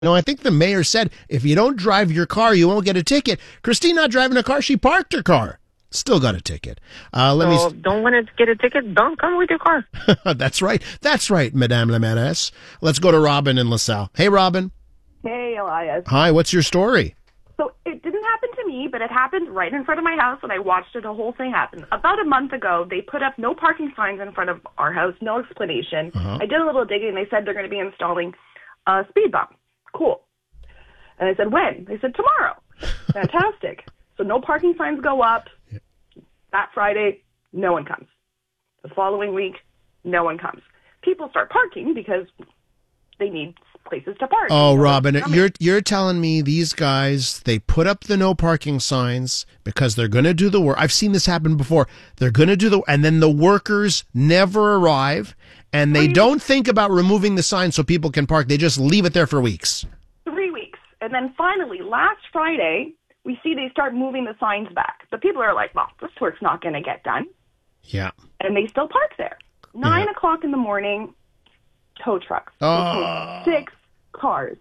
No, I think the mayor said if you don't drive your car, you won't get a ticket. Christine not driving a car. She parked her car. Still got a ticket. Don't want to get a ticket? Don't come with your car. That's right. That's right, Madame la Mairesse. Let's go to Robin in LaSalle. Hey, Robin. Hey, Elias. Hi, what's your story? So it didn't happen to me, but it happened right in front of my house, and I watched the whole thing happen. About a month ago, they put up no parking signs in front of our house, no explanation. I did a little digging, and they said they're going to be installing a speed bump. Cool. And I said, when? They said, tomorrow. Fantastic. So no parking signs go up. That Friday, no one comes. The following week, no one comes. People start parking because they need places to park. Oh, Robin, you're telling me these guys, they put up the no parking signs because they're going to do the work. I've seen this happen before. They're going to do and then the workers never arrive, and they don't think about removing the sign so people can park. They just leave it there for weeks. 3 weeks. And then finally, last Friday, we see they start moving the signs back. The people are like, well, this work's not going to get done. Yeah. And they still park there. 9 o'clock in the morning, tow trucks. Oh. 6 cars.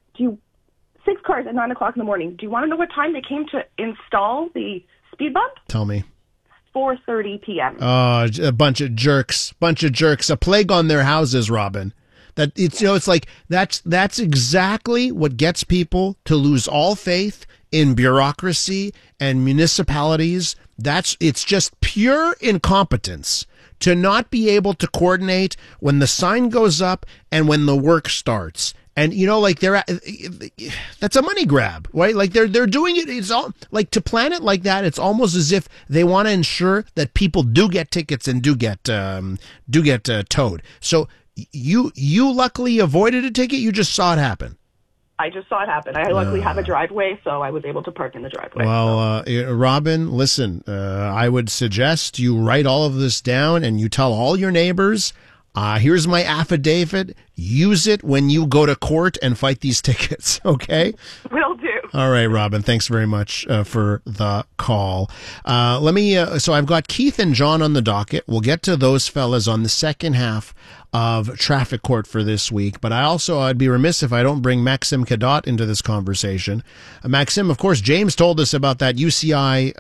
6 cars at 9 o'clock in the morning. Do you want to know what time they came to install the speed bump? Tell me. 4:30 p.m. Oh, a bunch of jerks. A plague on their houses, Robin. That it's like that's exactly what gets people to lose all faith in bureaucracy and municipalities. It's just pure incompetence to not be able to coordinate when the sign goes up and when the work starts. And that's a money grab, right? Like they're doing it. It's all like to plan it like that. It's almost as if they want to ensure that people do get tickets and do get towed. So you luckily avoided a ticket. You just saw it happen. I just saw it happen. I luckily have a driveway, so I was able to park in the driveway. Well, Robin, listen, I would suggest you write all of this down and you tell all your neighbors, here's my affidavit. Use it when you go to court and fight these tickets, okay? Will do. All right, Robin, thanks very much for the call. So I've got Keith and John on the docket. We'll get to those fellas on the second half of traffic court for this week. But I'd be remiss if I don't bring Maxime Cadotte into this conversation. Maxime, of course, James told us about that UCI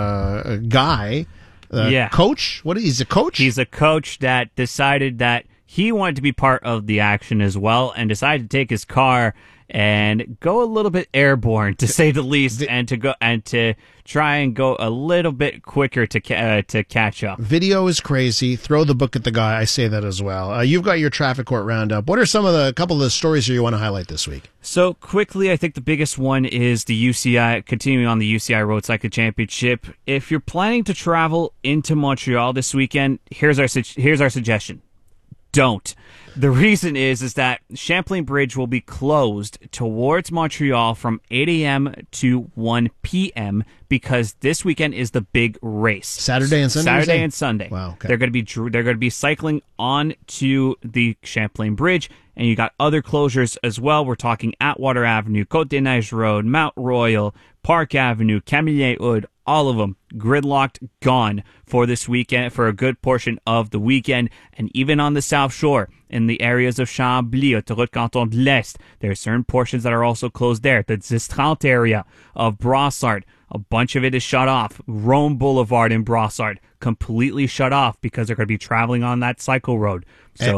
guy. Coach? He's a coach? He's a coach that decided that he wanted to be part of the action as well and decided to take his car and go a little bit airborne, to say the least, and to try and go a little bit quicker to catch up. Video is crazy. Throw the book at the guy. I say that as well. You've got your traffic court roundup. What are a couple of the stories you want to highlight this week? So quickly, I think the biggest one is the UCI, continuing on the UCI Road Cycling Championship. If you're planning to travel into Montreal this weekend, here's our suggestion. Don't. The reason is that Champlain Bridge will be closed towards Montreal from 8 a.m. to 1 p.m. because this weekend is the big race. Saturday and Sunday. Wow. Okay. They're going to be cycling on to the Champlain Bridge, and you got other closures as well. We're talking Atwater Avenue, Côte des Neiges Road, Mount Royal, Park Avenue, Camillien Hood, all of them gridlocked, gone for this weekend, for a good portion of the weekend. And even on the South Shore, in the areas of Chambly, Autoroute Canton de l'Est, there are certain portions that are also closed there. The 10-30 area of Brossard, a bunch of it is shut off. Rome Boulevard in Brossard, completely shut off because they're going to be traveling on that cycle road. So,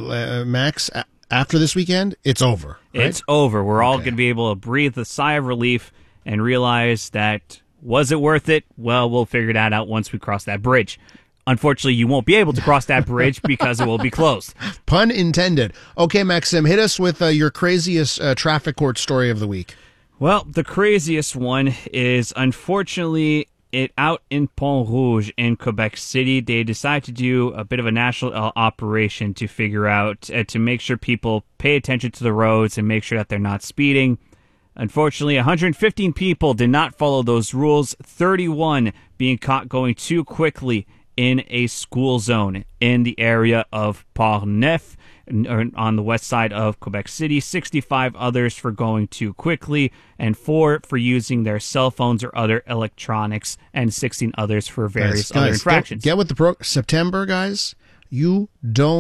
Max, after this weekend, it's over. Right? It's over. We're all going to be able to breathe a sigh of relief and realize that, was it worth it? Well, we'll figure that out once we cross that bridge. Unfortunately, you won't be able to cross that bridge because it will be closed. Pun intended. Okay, Maxime, hit us with your craziest traffic court story of the week. Well, the craziest one is, unfortunately, out in Pont Rouge in Quebec City. They decided to do a bit of a national operation to figure out, to make sure people pay attention to the roads and make sure that they're not speeding. Unfortunately, 115 people did not follow those rules, 31 being caught going too quickly in a school zone in the area of Port-Neuf on the west side of Quebec City, 65 others for going too quickly, and 4 for using their cell phones or other electronics, and 16 others for various other infractions. Get with the September, guys. You don't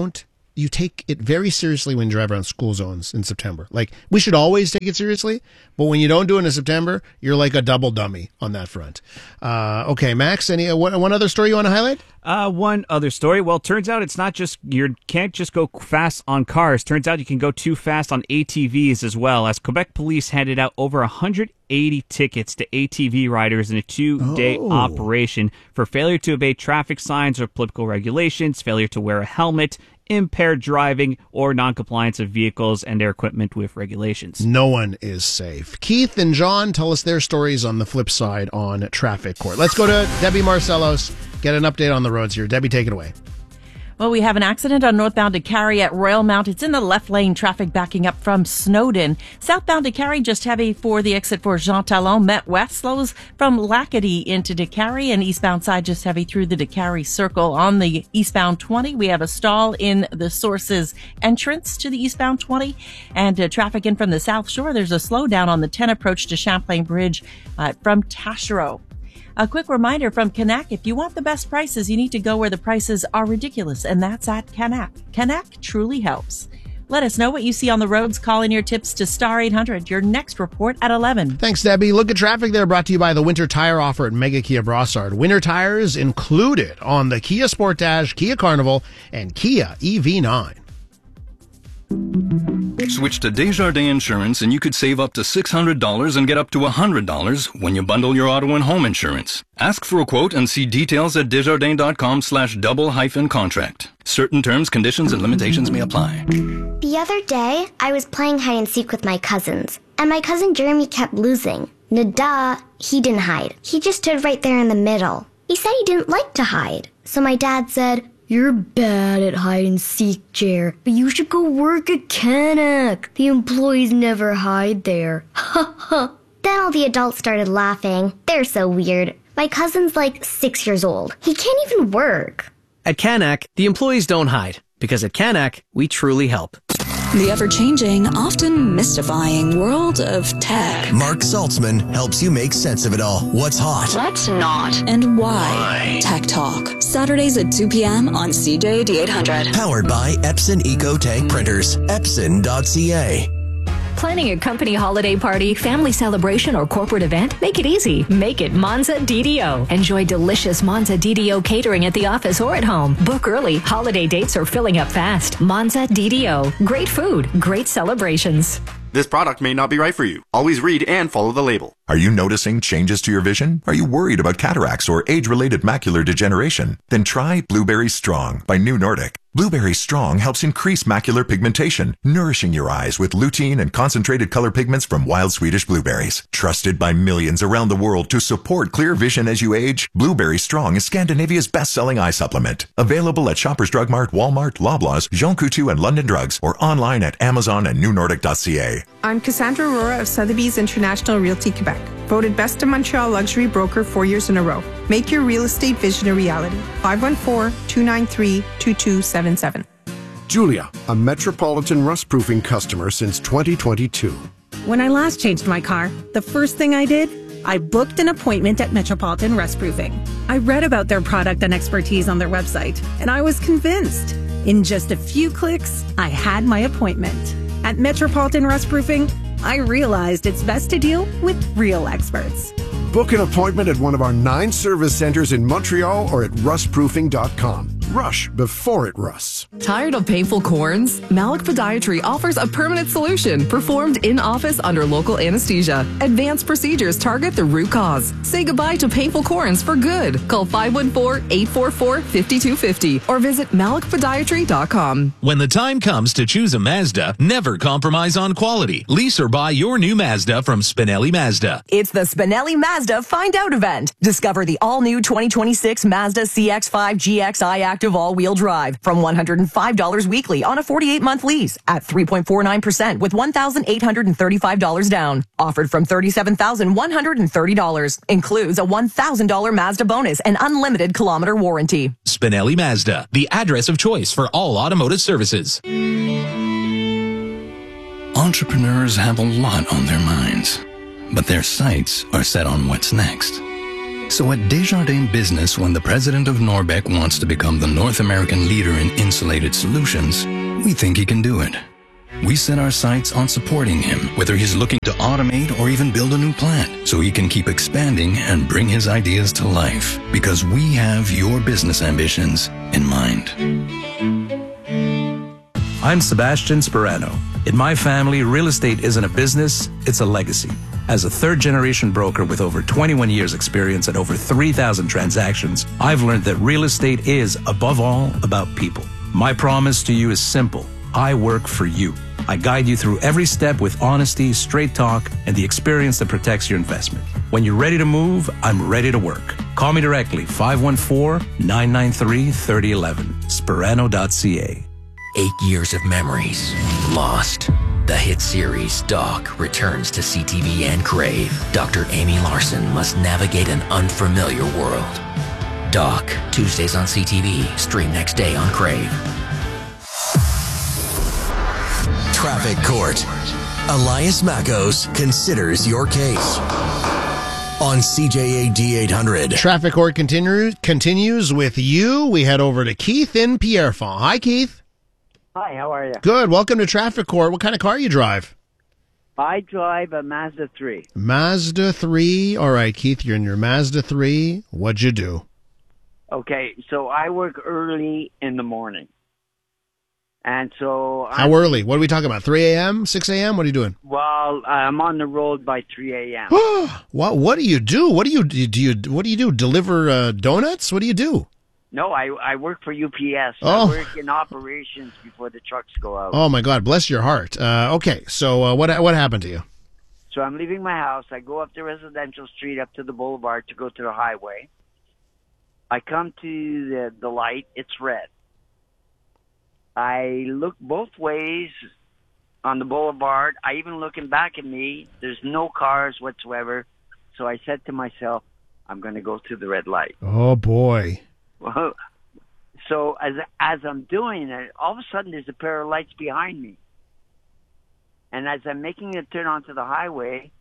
you take it very seriously when you drive around school zones in September. Like, we should always take it seriously, but when you don't do it in September, you're like a double dummy on that front. Okay, Max, one other story you want to highlight? One other story. Well, turns out it's not just, you can't just go fast on cars. Turns out you can go too fast on ATVs as well, as Quebec police handed out over 180 tickets to ATV riders in a 2-day operation for failure to obey traffic signs or applicable regulations, failure to wear a helmet, impaired driving, or noncompliance of vehicles and their equipment with regulations. No one is safe. Keith and John tell us their stories on the flip side on traffic court. Let's go to Debbie Marcellos, get an update on the roads here. Debbie, take it away. Well, we have an accident on northbound to Cary at Royal Mount. It's in the left lane, traffic backing up from Snowdon. Southbound to Cary, just heavy for the exit for Jean Talon. Met West slows from Lacadie into Décarie, and eastbound side just heavy through the Décarie Circle. On the eastbound 20, we have a stall in the Sources entrance to the eastbound 20, and traffic in from the South Shore. There's a slowdown on the 10 approach to Champlain Bridge from Taschereau. A quick reminder from Canac, if you want the best prices, you need to go where the prices are ridiculous, and that's at Canac. Canac truly helps. Let us know what you see on the roads. Call in your tips to Star 800. Your next report at 11. Thanks, Debbie. Look at traffic there, brought to you by the Winter Tire Offer at Mega Kia Brossard. Winter tires included on the Kia Sportage, Kia Carnival, and Kia EV9. Switch to Desjardins Insurance and you could save up to $600 and get up to $100 when you bundle your auto and home insurance. Ask for a quote and see details at desjardins.com/double-contract. Certain terms, conditions, and limitations may apply. The other day, I was playing hide and seek with my cousins, and my cousin Jeremy kept losing. Nada, he didn't hide. He just stood right there in the middle. He said he didn't like to hide. So my dad said, "You're bad at hide and seek, Jer, but you should go work at Canac. The employees never hide there." Ha ha. Then all the adults started laughing. They're so weird. My cousin's like 6 years old. He can't even work. At Canac, the employees don't hide, because at Canac, we truly help. The ever-changing, often mystifying world of tech. Mark Saltzman helps you make sense of it all. What's hot? What's not? And why? Tech Talk. Saturdays at 2 p.m. on CJD 800. Powered by Epson EcoTank Printers. Epson.ca. Planning a company holiday party, family celebration, or corporate event? Make it easy. Make it Monza DDO. Enjoy delicious Monza DDO catering at the office or at home. Book early. Holiday dates are filling up fast. Monza DDO. Great food. Great celebrations. This product may not be right for you. Always read and follow the label. Are you noticing changes to your vision? Are you worried about cataracts or age-related macular degeneration? Then try Blueberry Strong by New Nordic. Blueberry Strong helps increase macular pigmentation, nourishing your eyes with lutein and concentrated color pigments from wild Swedish blueberries. Trusted by millions around the world to support clear vision as you age, Blueberry Strong is Scandinavia's best-selling eye supplement. Available at Shoppers Drug Mart, Walmart, Loblaws, Jean Coutu, and London Drugs, or online at Amazon and newnordic.ca. I'm Cassandra Aurora of Sotheby's International Realty Quebec, voted Best in Montreal Luxury Broker 4 years in a row. Make your real estate vision a reality. 514-293-2277. Julia, a Metropolitan rust-proofing customer since 2022. When I last changed my car, the first thing I did, I booked an appointment at Metropolitan Rust-Proofing. I read about their product and expertise on their website, and I was convinced. In just a few clicks, I had my appointment. At Metropolitan Rust-Proofing, I realized it's best to deal with real experts. Book an appointment at one of our 9 service centers in Montreal or at rustproofing.com. Rush before it rusts. Tired of painful corns? Malik Podiatry offers a permanent solution performed in office under local anesthesia. Advanced procedures target the root cause. Say goodbye to painful corns for good. Call 514-844-5250 or visit malikpodiatry.com. When the time comes to choose a Mazda, never compromise on quality. Lease or buy your new Mazda from Spinelli Mazda. It's the Spinelli Mazda Find Out event. Discover the all-new 2026 Mazda CX-5 GXI Active all-wheel drive from $105 weekly on a 48-month lease at 3.49% with $1,835 down. Offered from $37,130. Includes a $1,000 Mazda bonus and unlimited kilometer warranty. Spinelli Mazda, the address of choice for all automotive services. Entrepreneurs have a lot on their minds, but their sights are set on what's next. So at Desjardins Business, when the president of Norbec wants to become the North American leader in insulated solutions, we think he can do it. We set our sights on supporting him, whether he's looking to automate or even build a new plant, so he can keep expanding and bring his ideas to life, because we have your business ambitions in mind. I'm Sebastian Sperano. In my family, real estate isn't a business, it's a legacy. As a third-generation broker with over 21 years experience and over 3,000 transactions, I've learned that real estate is, above all, about people. My promise to you is simple. I work for you. I guide you through every step with honesty, straight talk, and the experience that protects your investment. When you're ready to move, I'm ready to work. Call me directly, 514-993-3011, Sperano.ca. 8 years of memories lost. The hit series Doc returns to CTV and Crave. Dr. Amy Larson must navigate an unfamiliar world. Doc, Tuesdays on CTV, stream next day on Crave. Traffic Court. Elias Mackos considers your case on CJAD 800. Traffic Court continues with you. We head over to Keith in Pierrefonds. Hi, Keith. Hi, how are you? Good. Welcome to Traffic Court. What kind of car you drive? I drive a Mazda 3. Mazda 3. All right, Keith, you're in your Mazda 3. What'd you do? Okay, so I work early in the morning. And so... How early? What are we talking about? 3 a.m., 6 a.m.? What are you doing? Well, I'm on the road by 3 a.m. What do you do? What do you do? Deliver donuts? What do you do? No, I work for UPS. Oh. I work in operations before the trucks go out. Oh, my God. Bless your heart. Okay, so what happened to you? So I'm leaving my house. I go up the residential street, up to the boulevard to go to the highway. I come to the light. It's red. I look both ways on the boulevard. I even looking back at me. There's no cars whatsoever. So I said to myself, I'm going to go through the red light. Oh, boy. So as I'm doing it, all of a sudden there's a pair of lights behind me. And as I'm making a turn onto the highway,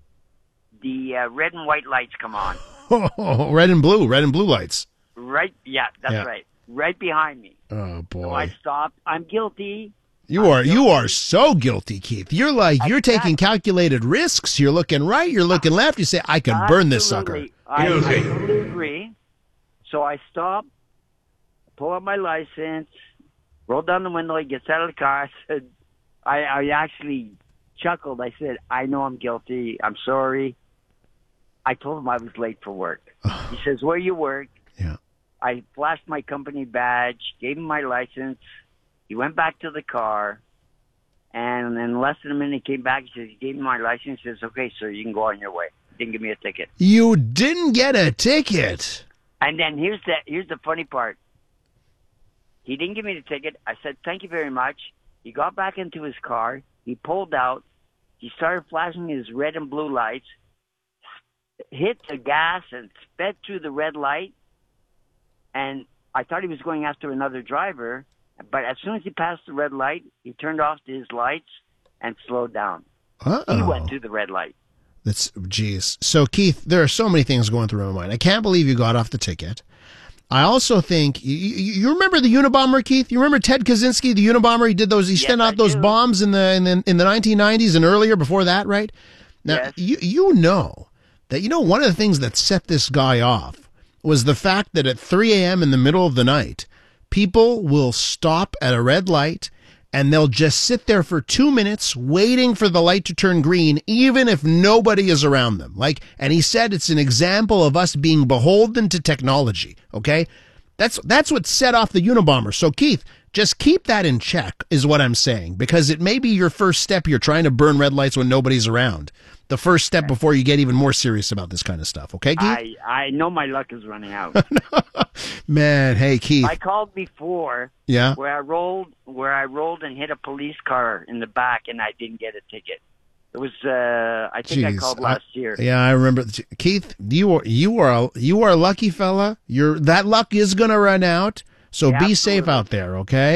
the red and white lights come on. Red and blue lights. Right, yeah, that's right. Right behind me. Oh, boy. So I stopped. I'm guilty. You are so guilty, Keith. You're taking calculated risks. You're looking right, you're looking left. You say, I can burn this sucker. I totally agree. So I stopped, pull out my license, rolled down the window, he gets out of the car. I said, I actually chuckled. I said, I know I'm guilty. I'm sorry. I told him I was late for work. He says, where you work? Yeah. I flashed my company badge, gave him my license. He went back to the car, and in less than a minute he came back. He says, he gave me my license. He says, okay, sir, you can go on your way. He didn't give me a ticket. You didn't get a ticket? And then here's the funny part. He didn't give me the ticket. I said, thank you very much. He got back into his car. He pulled out. He started flashing his red and blue lights, hit the gas, and sped through the red light. And I thought he was going after another driver. But as soon as he passed the red light, he turned off his lights and slowed down. Uh-oh. He went through the red light. Geez. So, Keith, there are so many things going through my mind. I can't believe you got off the ticket. I also think, you remember the Unabomber, Keith? You remember Ted Kaczynski, the Unabomber? He sent out those bombs in the 1990s and earlier before that, right? Now, you know one of the things that set this guy off was the fact that at 3 a.m. in the middle of the night, people will stop at a red light and they'll just sit there for 2 minutes waiting for the light to turn green, even if nobody is around them. And he said it's an example of us being beholden to technology. Okay, that's what set off the Unabomber. So, Keith, just keep that in check, is what I'm saying, because it may be your first step. You're trying to burn red lights when nobody's around. The first step before you get even more serious about this kind of stuff. Okay, Keith? I know my luck is running out. Man, hey, Keith. I called before. Yeah. Where I rolled and hit a police car in the back, and I didn't get a ticket. It was I think I called last year. Yeah, I remember. Keith, you are a lucky fella. That luck is gonna run out. So be safe out there. Okay.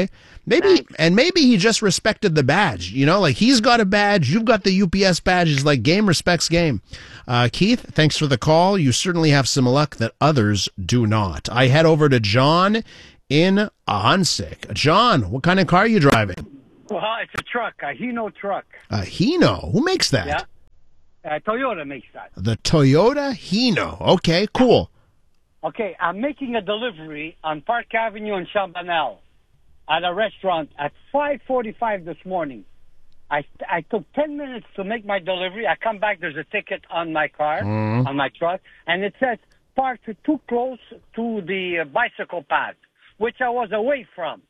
Maybe he just respected the badge. You know, like he's got a badge, you've got the UPS badge. It's like game respects game. Keith, thanks for the call. You certainly have some luck that others do not. I head over to John in Ahuntsic. John, what kind of car are you driving? Well, it's a truck, a Hino truck. A Hino? Who makes that? Yeah, Toyota makes that. The Toyota Hino. Okay, cool. Okay, I'm making a delivery on Park Avenue in Champanel at a restaurant at 5:45 this morning. I took 10 minutes to make my delivery. I come back, there's a ticket on my car, on my truck, and it says parked too close to the bicycle path, which I was away from.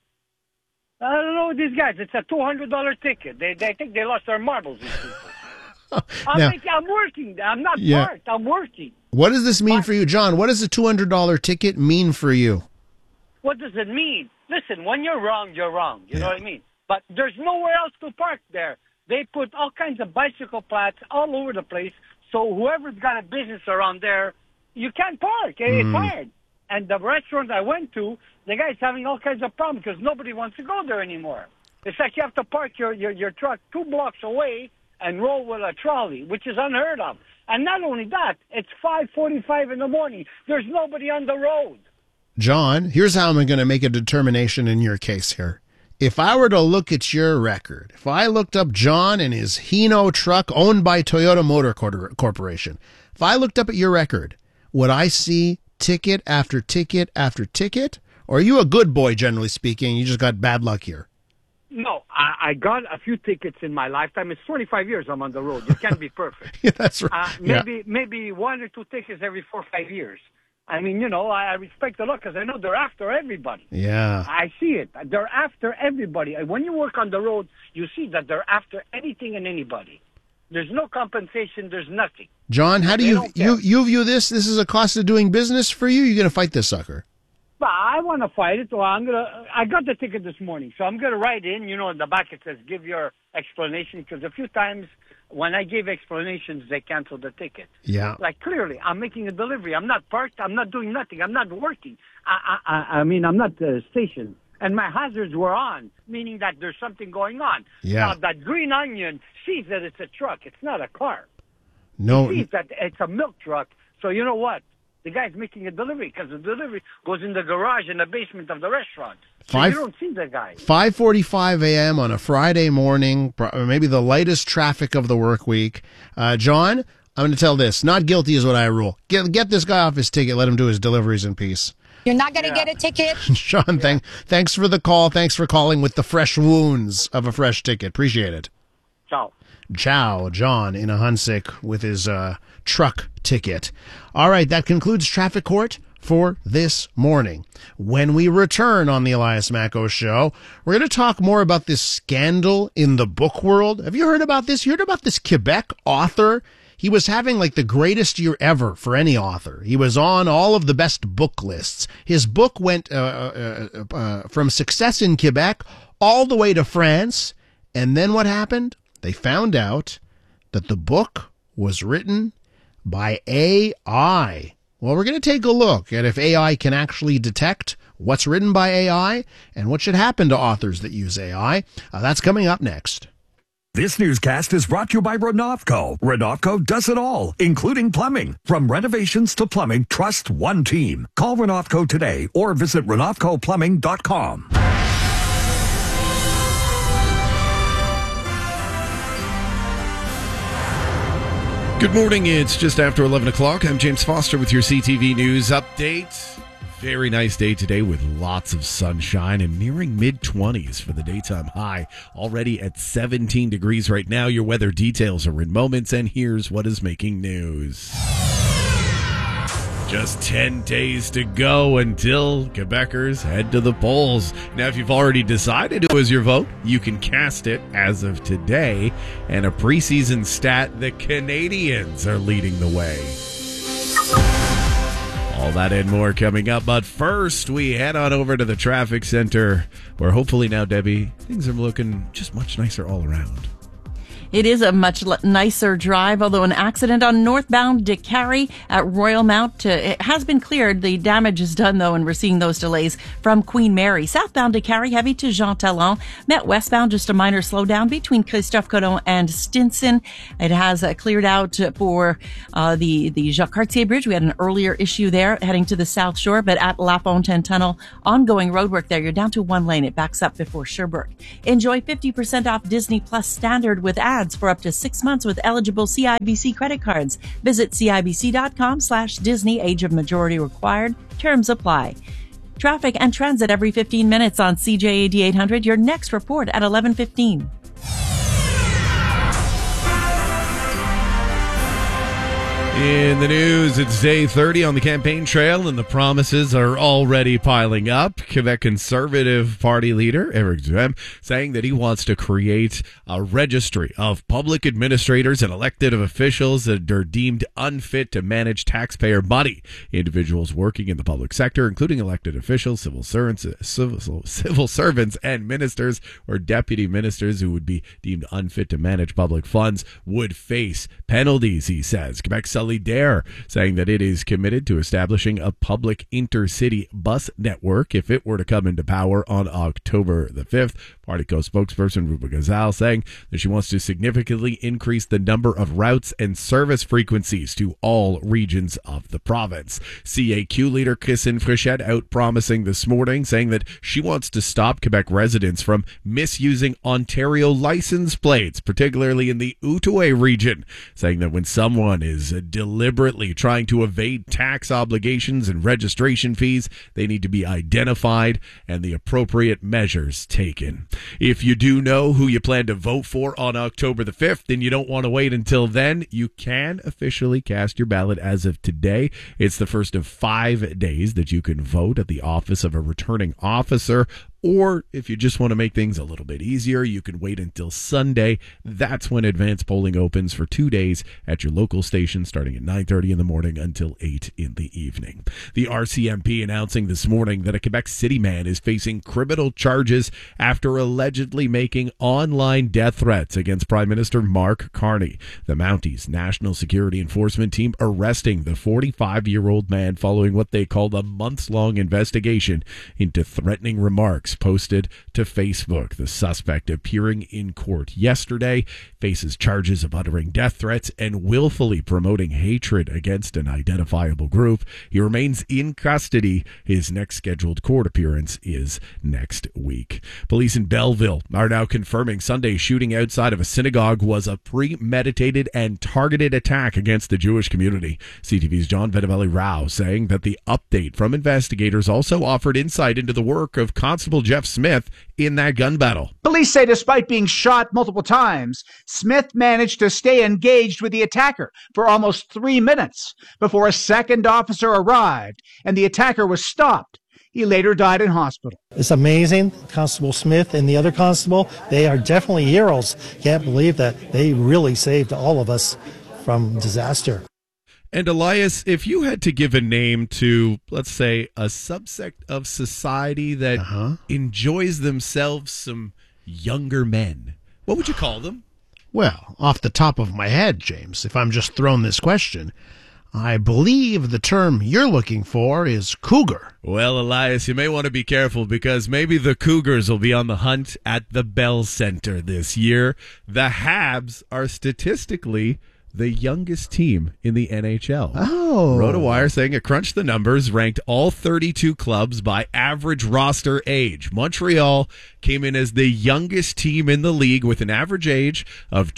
I don't know these guys. It's a $200 ticket. They think they lost their marbles, these people. I'm working. I'm not parked. I'm working. What does this mean for you, John? What does a $200 ticket mean for you? What does it mean? Listen, when you're wrong, you're wrong. You know what I mean? But there's nowhere else to park there. They put all kinds of bicycle paths all over the place, so whoever's got a business around there, you can't park. It's hard. And the restaurant I went to, the guy's having all kinds of problems because nobody wants to go there anymore. It's like you have to park your truck 2 blocks away and roll with a trolley, which is unheard of. And not only that, it's 5:45 in the morning. There's nobody on the road. John, here's how I'm going to make a determination in your case here. If I were to look at your record, if I looked up John and his Hino truck owned by Toyota Motor Corporation, if I looked up at your record, would I see ticket after ticket after ticket? Or are you a good boy, generally speaking? You just got bad luck here. No, I got a few tickets in my lifetime. It's 25 years I'm on the road. You can't be perfect. Yeah, that's right. Maybe 1 or 2 tickets every 4 or 5 years. I mean, you know, I respect the law because I know they're after everybody. Yeah. I see it. They're after everybody. When you work on the road, you see that they're after anything and anybody. There's no compensation. There's nothing. John, how do you view this? This is a cost of doing business for you? You're going to fight this sucker? Well, I want to fight it. Well, I got the ticket this morning, so I'm going to write in. You know, in the back it says, give your explanation, because a few times when I gave explanations, they canceled the ticket. Yeah. Like, clearly, I'm making a delivery. I'm not parked. I'm not doing nothing. I'm not working. I mean, I'm not stationed. And my hazards were on, meaning that there's something going on. Yeah. Now, that green onion sees that it's a truck. It's not a car. No. He sees that it's a milk truck. So you know what? The guy's making a delivery because the delivery goes in the garage in the basement of the restaurant. So you don't see the guy. 5:45 a.m. on a Friday morning, maybe the lightest traffic of the work week. John, I'm going to tell this. Not guilty is what I rule. Get this guy off his ticket. Let him do his deliveries in peace. You're not going to get a ticket? Sean, thanks for the call. Thanks for calling with the fresh wounds of a fresh ticket. Appreciate it. Ciao. Ciao, John in Ahuntsic with his truck ticket. All right, that concludes Traffic Court for this morning. When we return on the Elias Macko Show, we're going to talk more about this scandal in the book world. Have you heard about this? You heard about this Quebec author? He was having like the greatest year ever for any author. He was on all of the best book lists. His book went from success in Quebec all the way to France. And then what happened? They found out that the book was written by AI. Well, we're going to take a look at if AI can actually detect what's written by AI and what should happen to authors that use AI. That's coming up next. This newscast is brought to you by Renovco. Renovco does it all, including plumbing. From renovations to plumbing, trust one team. Call Renovco today or visit RenovcoPlumbing.com. Good morning. It's just after 11 o'clock. I'm James Foster with your CTV News update. Very nice day today with lots of sunshine and nearing mid-20s for the daytime high. Already at 17 degrees right now. Your weather details are in moments, and here's what is making news. Just 10 days to go until Quebecers head to the polls. Now, if you've already decided who is your vote, you can cast it as of today. And a preseason stat, the Canadians are leading the way. All that and more coming up. But first, we head on over to the traffic center, where hopefully now, Debbie, things are looking just much nicer all around. It is a much nicer drive, although an accident on northbound Décarie at Royal Mount it has been cleared. The damage is done, though, and we're seeing those delays from Queen Mary. Southbound Décarie, heavy to Jean Talon. Met westbound, just a minor slowdown between Christophe Colomb and Stinson. It has cleared out for the Jacques Cartier Bridge. We had an earlier issue there heading to the South Shore, but at La Fontaine Tunnel, ongoing roadwork there. You're down to one lane. It backs up before Sherbrooke. Enjoy 50% off Disney Plus Standard with ads for up to 6 months with eligible CIBC credit cards. Visit CIBC.com/Disney. Age of majority required. Terms apply. Traffic and transit every 15 minutes on CJAD 800. Your next report at 11:15. In the news, it's day 30 on the campaign trail, and the promises are already piling up. Quebec Conservative Party leader Éric Duhem saying that he wants to create a registry of public administrators and elected officials that are deemed unfit to manage taxpayer money. Individuals working in the public sector, including elected officials, civil servants, and ministers or deputy ministers who would be deemed unfit to manage public funds, would face penalties, he says. Quebec Solidaire saying that it is committed to establishing a public intercity bus network if it were to come into power on October the 5th. Party co-spokesperson Ruba Gazal saying that she wants to significantly increase the number of routes and service frequencies to all regions of the province. CAQ leader Christine Fréchette out promising this morning, saying that she wants to stop Quebec residents from misusing Ontario license plates, particularly in the Outaouais region, saying that when someone is deliberately trying to evade tax obligations and registration fees, they need to be identified and the appropriate measures taken. If you do know who you plan to vote for on October the 5th and you don't want to wait until then, you can officially cast your ballot as of today. It's the first of 5 days that you can vote at the office of a returning officer. Or if you just want to make things a little bit easier, you can wait until Sunday. That's when advance polling opens for 2 days at your local station, starting at 9:30 in the morning until 8 in the evening. The RCMP announcing this morning that a Quebec City man is facing criminal charges after allegedly making online death threats against Prime Minister Mark Carney. The Mounties National Security Enforcement Team arresting the 45-year-old man following what they called a months-long investigation into threatening remarks posted to Facebook. The suspect, appearing in court yesterday, faces charges of uttering death threats and willfully promoting hatred against an identifiable group. He remains in custody. His next scheduled court appearance is next week. Police in Belleville are now confirming Sunday's shooting outside of a synagogue was a premeditated and targeted attack against the Jewish community. CTV's John Vedavelli Rao saying that the update from investigators also offered insight into the work of Constable Jeff Smith in that gun battle. Police say despite being shot multiple times, Smith managed to stay engaged with the attacker for almost 3 minutes before a second officer arrived and the attacker was stopped. He later died in hospital. It's amazing. Constable Smith and the other constable, they are definitely heroes. Can't believe that they really saved all of us from disaster. And Elias, if you had to give a name to, let's say, a subsect of society that enjoys themselves some younger men, what would you call them? Well, off the top of my head, James, if I'm just thrown this question, I believe the term you're looking for is cougar. Well, Elias, you may want to be careful because maybe the Cougars will be on the hunt at the Bell Center this year. The Habs are statistically the youngest team in the NHL. Oh. RotoWire saying it crunched the numbers, ranked all 32 clubs by average roster age. Montreal came in as the youngest team in the league with an average age of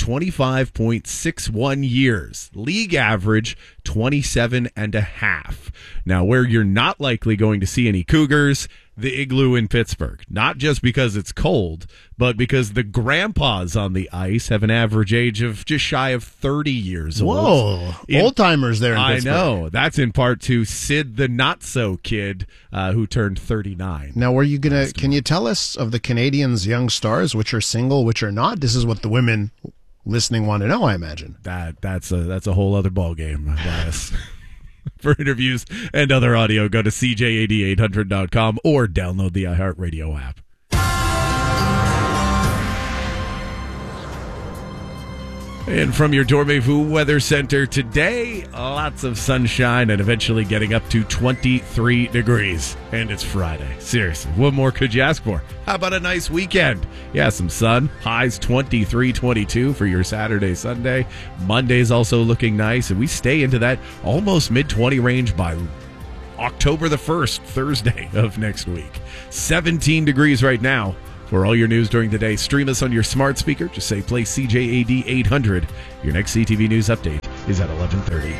25.61 years. League average, 27 and a half. Now, where you're not likely going to see any Cougars, the Igloo in Pittsburgh. Not just because it's cold, but because the grandpas on the ice have an average age of just shy of 30 years old. Whoa, old-timers there in Pittsburgh. I know. That's in part to Sid the Not-So-Kid, who turned 39. Now, can you tell us of the Canadians' young stars, which are single, which are not? This is what the women listening want to know, I imagine. That's a whole other ballgame, Elias. For interviews and other audio, go to CJAD800.com or download the iHeartRadio app. And from your Dormez-vous Weather Center today, lots of sunshine and eventually getting up to 23 degrees. And it's Friday. Seriously, what more could you ask for? How about a nice weekend? Yeah, some sun. Highs 23, 22 for your Saturday, Sunday. Monday's also looking nice. And we stay into that almost mid-20 range by October the 1st, Thursday of next week. 17 degrees right now. For all your news during the day, stream us on your smart speaker. Just say play CJAD 800. Your next CTV News update is at 11:30.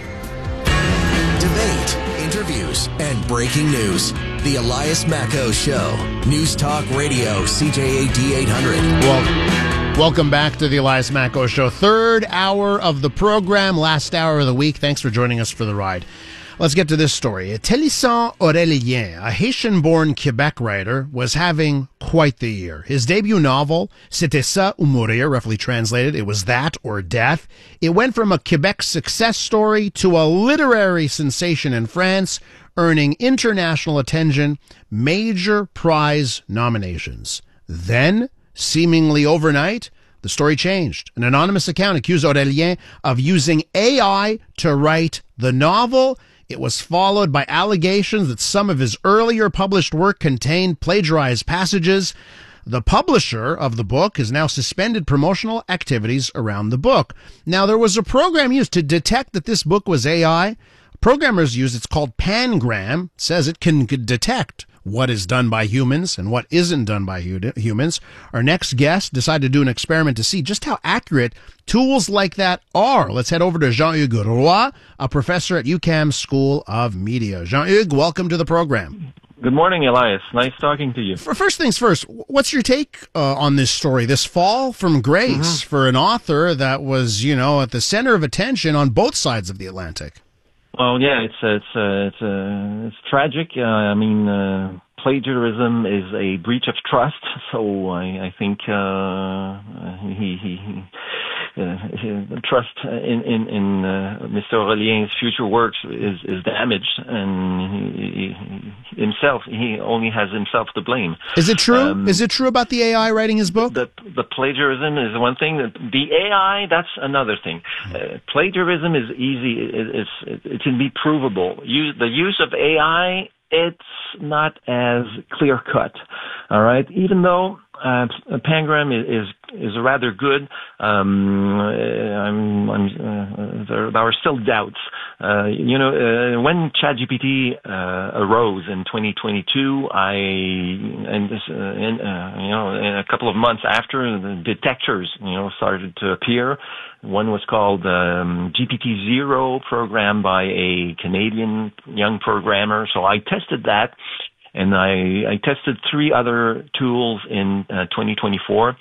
Debate, interviews, and breaking news. The Elias Macco Show. News Talk Radio, CJAD 800. Welcome back to the Elias Macco Show. Third hour of the program, last hour of the week. Thanks for joining us for the ride. Let's get to this story. Télissant Aurélien, a Haitian-born Quebec writer, was having quite the year. His debut novel, C'était ça ou mourir, roughly translated, it was that or death. It went from a Quebec success story to a literary sensation in France, earning international attention, major prize nominations. Then, seemingly overnight, the story changed. An anonymous account accused Aurélien of using AI to write the novel. It was followed by allegations that some of his earlier published work contained plagiarized passages. The publisher of the book has now suspended promotional activities around the book. Now, there was a program used to detect that this book was AI. Programmers use it's called Pangram. It says it can detect what is done by humans and what isn't done by humans. Our next guest decided to do an experiment to see just how accurate tools like that are. Let's head over to Jean-Hugues Roy, a professor at UQAM School of Media. Jean-Hugues, welcome to the program. Good morning, Elias. Nice talking to you. First things first, what's your take on this story, this fall from grace for an author that was, at the center of attention on both sides of the Atlantic? Well, yeah, it's tragic. Plagiarism is a breach of trust. So I think trust in Mr. Aurelien's future works is damaged, and he only has himself to blame. Is it true? Is it true about the AI writing his book? The plagiarism is one thing. The AI, that's another thing. Plagiarism is easy. It can be provable. The use of AI, it's not as clear cut. All right, even though Pangram is rather good. There are still doubts. When ChatGPT arose in 2022, in a couple of months after, the detectors started to appear. One was called GPT-0, programmed by a Canadian young programmer. So I tested that. And I tested 3 other tools in 2024.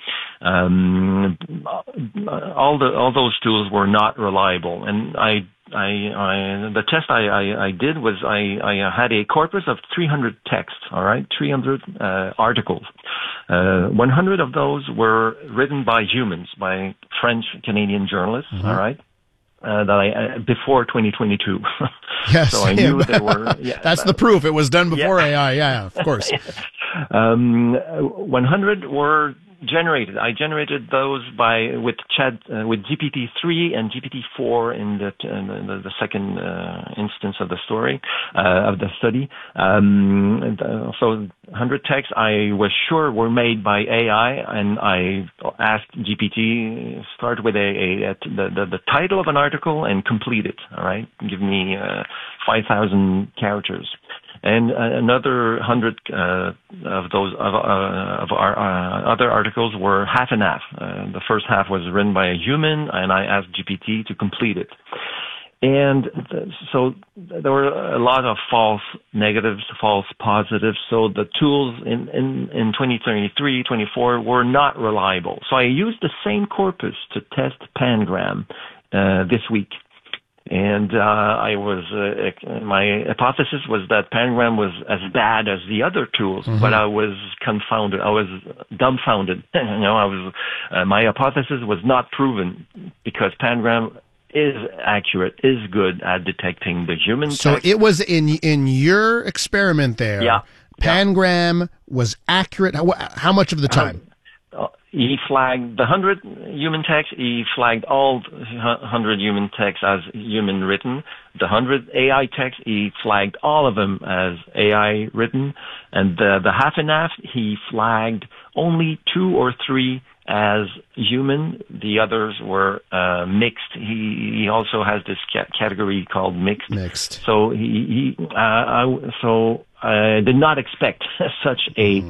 All those tools were not reliable. And the test I did was I had a corpus of 300 texts. All right, 300 articles. 100 of those were written by humans, by French Canadian journalists. All right. Before 2022. Yes. So I knew there were. Yeah, that's the proof. It was done before AI. Yeah, of course. 100 were generated. I generated those with GPT-3 and GPT-4 in the second instance of the story of the study. So 100 texts I was sure were made by AI, and I asked GPT start with the title of an article and complete it. All right, give me 5,000 characters. And another 100 of those of our other articles were half and half. The first half was written by a human, and I asked GPT to complete it. And so there were a lot of false negatives, false positives. So the tools in 2023, 24 were not reliable. So I used the same corpus to test Pangram this week. And my hypothesis was that Pangram was as bad as the other tools, but I was confounded. I was dumbfounded. My hypothesis was not proven because Pangram is accurate, is good at detecting the human. So text. It was in your experiment there. Yeah. Pangram was accurate. How much of the time? he flagged the 100 human text. He flagged all 100 human text as human written. The 100 AI text, he flagged all of them as AI written. And the half and half, he flagged only 2 or 3 as human. The others were mixed. He also has this category called mixed. So I did not expect such a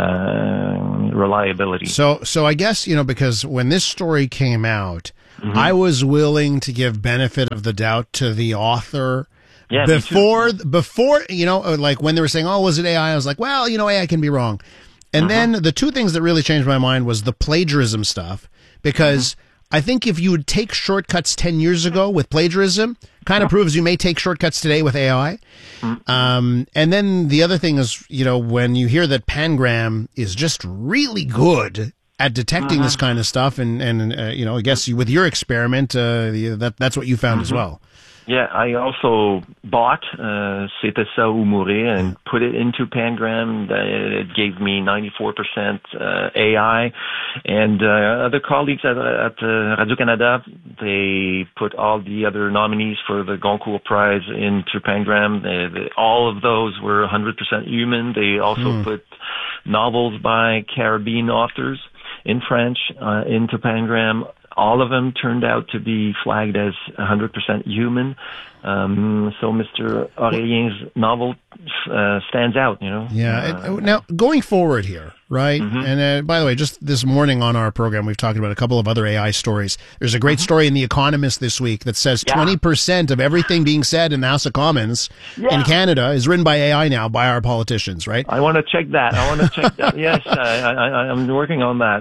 reliability. So I guess, because when this story came out, I was willing to give benefit of the doubt to the author. Yeah, before, like when they were saying, "Oh, was it AI?" I was like, "Well, AI can be wrong." And then the two things that really changed my mind was the plagiarism stuff, because I think if you would take shortcuts 10 years ago with plagiarism, kind of proves you may take shortcuts today with AI. And then the other thing is, when you hear that Pangram is just really good at detecting this kind of stuff, and I guess with your experiment, that's what you found as well. Yeah, I also bought C'était ça ou mourir and put it into Pangram. It gave me 94% AI. And other colleagues at Radio-Canada, they put all the other nominees for the Goncourt Prize into Pangram. All of those were 100% human. They also put novels by Caribbean authors in French into Pangram. All of them turned out to be flagged as 100% human. So Mr. Aurelien's novel stands out, Yeah. Now, going forward here, right? And by the way, just this morning on our program, we've talked about a couple of other AI stories. There's a great story in The Economist this week that says 20% of everything being said in the House of Commons in Canada is written by AI now, by our politicians, right? I want to check that. Yes, I'm working on that.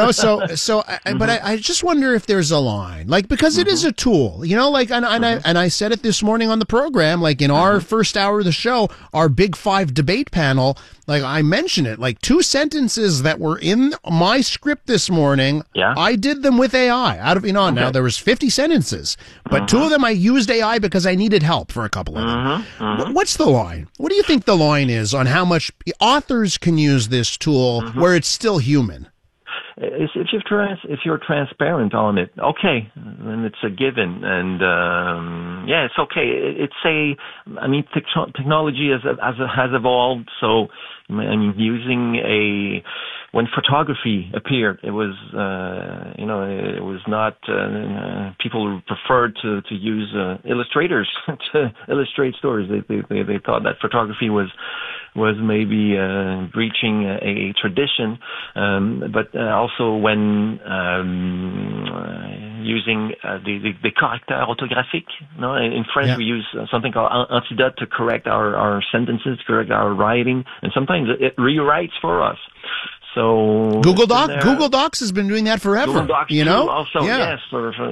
But I just wonder if there's a line, like, because it is a tool, and I said it this morning on the program, like in our first hour of the show, our Big Five debate panel, like I mentioned it, like 2 sentences that were in my script this morning, I did them with AI now there was 50 sentences, but 2 of them I used AI because I needed help for a couple of them. What's the line? What do you think the line is on how much authors can use this tool where it's still human? If you're transparent on it, okay, then it's a given, and it's okay. Technology has evolved. So when photography appeared, it was it was not people preferred to use illustrators to illustrate stories. They thought that photography was maybe breaching a tradition, but also when using the caractère orthographique. In French, we use something called antidote to correct our sentences, correct our writing, and sometimes it rewrites for us. So Google Docs has been doing that forever. Google Docs too, also, yes.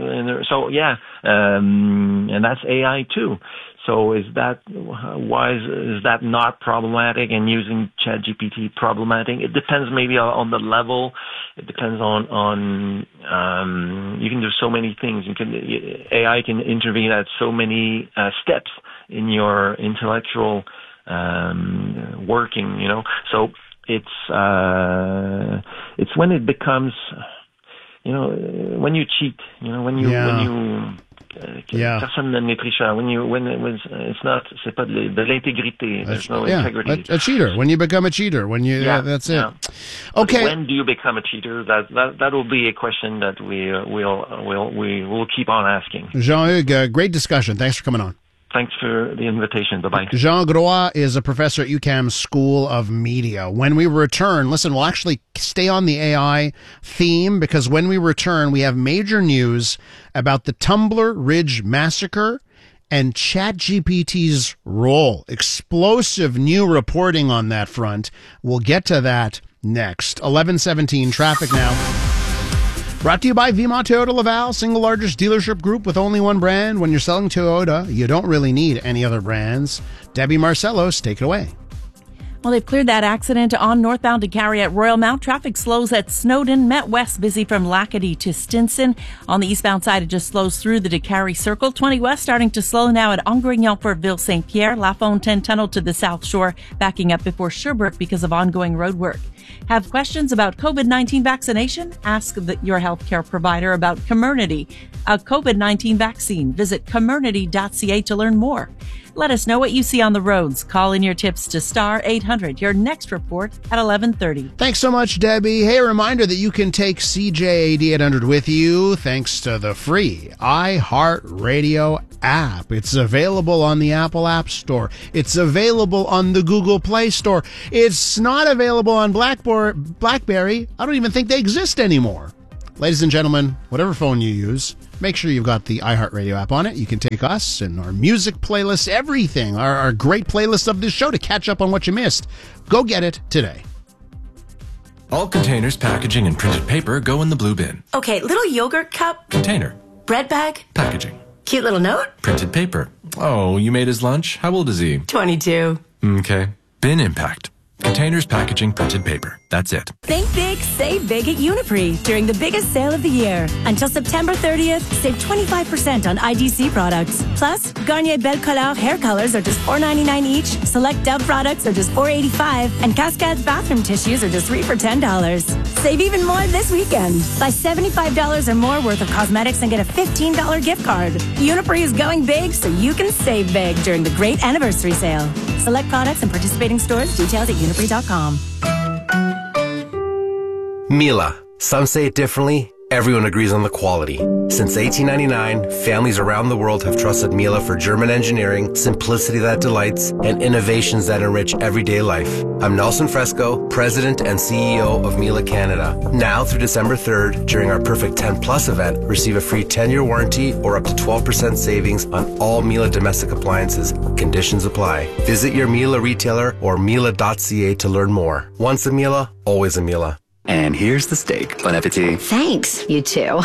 And that's AI too. So is that not problematic, and using ChatGPT problematic? It depends maybe on the level. It depends on you can do so many things. AI can intervene at so many steps in your intellectual working, So it's when it becomes, when you cheat, personne n'est tricheur. C'est pas de l'intégrité. There's no integrity. A cheater. When you become a cheater, that's it. Okay. When do you become a cheater? That will be a question that we'll keep on asking. Jean-Hugues, great discussion. Thanks for coming on. Thanks for the invitation. Bye-bye. Jean Groix is a professor at UQAM's School of Media. When we return, we'll actually stay on the AI theme, because when we return, we have major news about the Tumbler Ridge massacre and ChatGPT's role. Explosive new reporting on that front. We'll get to that next. 11:17 traffic now. Brought to you by Vimont Toyota Laval, single largest dealership group with only one brand. When you're selling Toyota, you don't really need any other brands. Debbie Marcellos, take it away. Well, they've cleared that accident on northbound DeCarry at Royal Mount. Traffic slows at Snowden. Met West busy from Lackady to Stinson. On the eastbound side, it just slows through the DeCarry Circle. 20 West starting to slow now at Angrignon for Ville-Saint-Pierre. La Fontaine Tunnel to the South Shore, backing up before Sherbrooke because of ongoing road work. Have questions about COVID-19 vaccination? Ask your healthcare provider about Comirnaty, a COVID-19 vaccine. Visit comirnaty.ca to learn more. Let us know what you see on the roads. Call in your tips to Star 800. Your next report at 11:30. Thanks so much, Debbie. Hey, a reminder that you can take CJAD 800 with you thanks to the free iHeartRadio app. It's available on the Apple App Store. It's available on the Google Play Store. It's not available on BlackBerry. I don't even think they exist anymore. Ladies and gentlemen, whatever phone you use, make sure you've got the iHeartRadio app on it. You can take us and our music playlist, everything, our great playlist of this show to catch up on what you missed. Go get it today. All containers, packaging, and printed paper go in the blue bin. Okay, little yogurt cup. Container. Bread bag. Packaging. Cute little note. Printed paper. Oh, you made his lunch? How old is he? 22. Okay. Bin impact. Containers, packaging, printed paper. That's it. Think big, save big at Uniprix during the biggest sale of the year. Until September 30th, save 25% on IDC products. Plus, Garnier Belle Couleur hair colors are just $4.99 each. Select Dove products are just $4.85. And Cascade bathroom tissues are just $3 for $10. Save even more this weekend. Buy $75 or more worth of cosmetics and get a $15 gift card. Uniprix is going big so you can save big during the great anniversary sale. Select products and participating stores. Details at uniprix.com. Miele. Some say it differently. Everyone agrees on the quality. Since 1899, families around the world have trusted Miele for German engineering, simplicity that delights, and innovations that enrich everyday life. I'm Nelson Fresco, President and CEO of Miele Canada. Now through December 3rd, during our Perfect 10 Plus event, receive a free 10-year warranty or up to 12% savings on all Miele domestic appliances. Conditions apply. Visit your Miele retailer or Miele.ca to learn more. Once a Miele, always a Miele. And here's the steak. Bon appetit. Thanks, you too.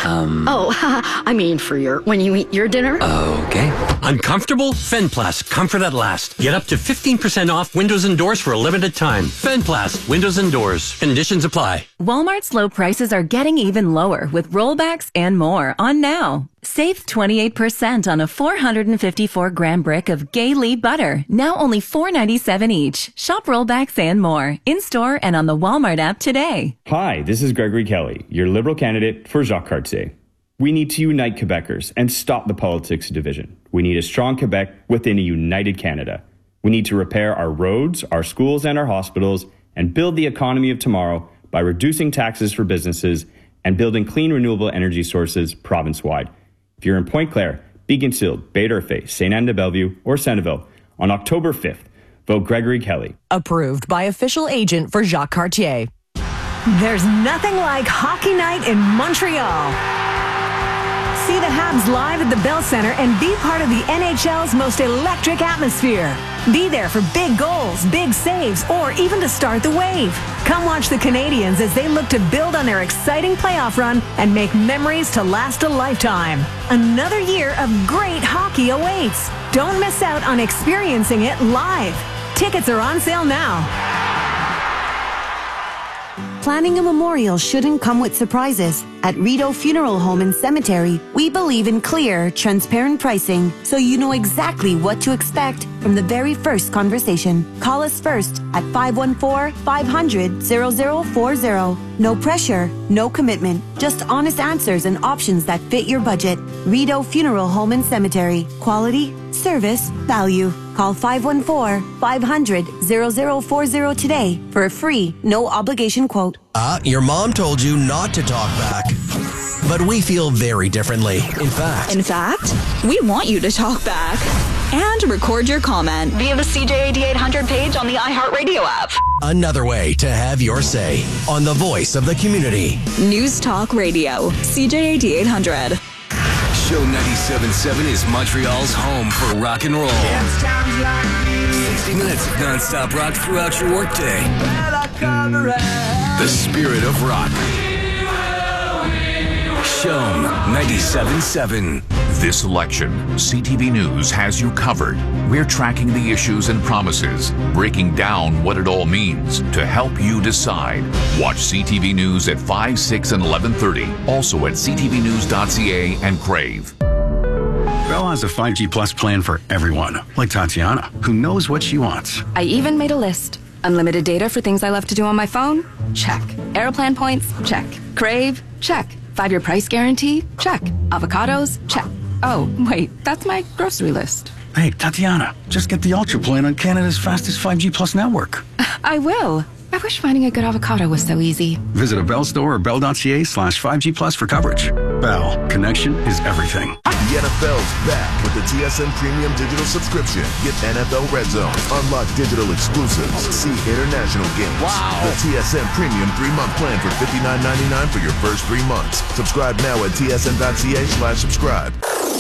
I mean when you eat your dinner. Okay. Uncomfortable? Fenplast. Comfort at last. Get up to 15% off windows and doors for a limited time. Fenplast. Windows and doors. Conditions apply. Walmart's low prices are getting even lower with rollbacks and more on now. Save 28% on a 454-gram brick of Gay-Lee butter. Now only $4.97 each. Shop rollbacks and more. In-store and on the Walmart app today. Hi, this is Gregory Kelly, your Liberal candidate for Jacques Cartier. We need to unite Quebecers and stop the politics of division. We need a strong Quebec within a united Canada. We need to repair our roads, our schools, and our hospitals and build the economy of tomorrow by reducing taxes for businesses and building clean renewable energy sources province-wide. If you're in Pointe-Claire, Beaconsfield, Bay-d'Urfé, St. Anne-de-Bellevue, or Centreville, on October 5th, vote Gregory Kelly. Approved by official agent for Jacques Cartier. There's nothing like hockey night in Montreal. See the Habs live at the Bell Center and be part of the NHL's most electric atmosphere. Be there for big goals, big saves, or even to start the wave. Come watch the Canadians as they look to build on their exciting playoff run and make memories to last a lifetime. Another year of great hockey awaits. Don't miss out on experiencing it live. Tickets are on sale now. Planning a memorial shouldn't come with surprises. At Rideau Funeral Home and Cemetery, we believe in clear, transparent pricing so you know exactly what to expect from the very first conversation. Call us first at 514-500-0040. No pressure, no commitment, just honest answers and options that fit your budget. Rideau Funeral Home and Cemetery. Quality, service, value. Call 514-500-0040 today for a free, no obligation quote. Your mom told you not to talk back. But we feel very differently. In fact, we want you to talk back and record your comment via the CJAD 800 page on the iHeartRadio app. Another way to have your say on the voice of the community. News Talk Radio, CJAD 800. Show 97.7 is Montreal's home for rock and roll. 60 minutes of non-stop rock throughout your workday. The spirit of rock. Show 97.7. This election, CTV News has you covered. We're tracking the issues and promises, breaking down what it all means to help you decide. Watch CTV News at 5, 6, and 11:30. Also at ctvnews.ca and Crave. Bell has a 5G Plus plan for everyone, like Tatiana, who knows what she wants. I even made a list. Unlimited data for things I love to do on my phone? Check. Aeroplan points? Check. Crave? Check. 5-year price guarantee? Check. Avocados? Check. Oh, wait, that's my grocery list. Hey, Tatiana, just get the Ultra plan on Canada's fastest 5G Plus network. I will. I wish finding a good avocado was so easy. Visit a Bell store or bell.ca/5G Plus for coverage. Bell, connection is everything. The NFL's back with the TSN Premium Digital Subscription. Get NFL Red Zone, unlock digital exclusives, see international games. Wow! The TSN Premium 3-month plan for $59.99 for your first 3 months. Subscribe now at tsn.ca/subscribe.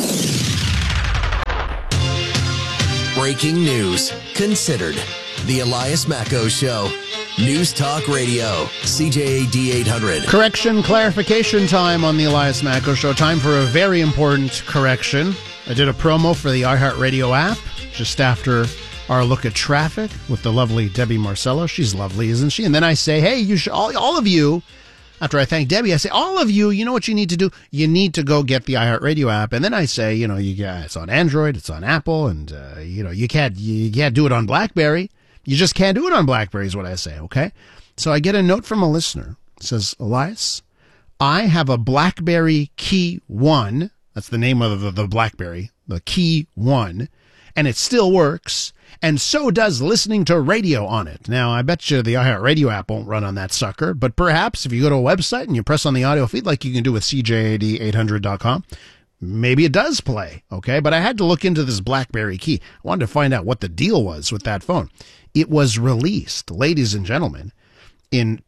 Breaking news. Considered. The Elias Macco Show. News Talk Radio. CJAD 800. Correction, clarification time on the Elias Macco Show. Time for a very important correction. I did a promo for the iHeartRadio app just after our look at traffic with the lovely Debbie Marcello. She's lovely, isn't she? And then I say, hey, you should, all of you, after I thank Debbie, I say, all of you, you know what you need to do? You need to go get the iHeartRadio app. And then I say, it's on Android, it's on Apple, and, you can't do it on BlackBerry. You just can't do it on BlackBerry is what I say, okay? So I get a note from a listener. It says, Elias, I have a BlackBerry Key 1. That's the name of the BlackBerry, the Key 1. And it still works. And so does listening to radio on it. Now, I bet you the iHeartRadio app won't run on that sucker. But perhaps if you go to a website and you press on the audio feed like you can do with CJAD800.com, maybe it does play, okay? But I had to look into this BlackBerry Key. I wanted to find out what the deal was with that phone. It was released, ladies and gentlemen, in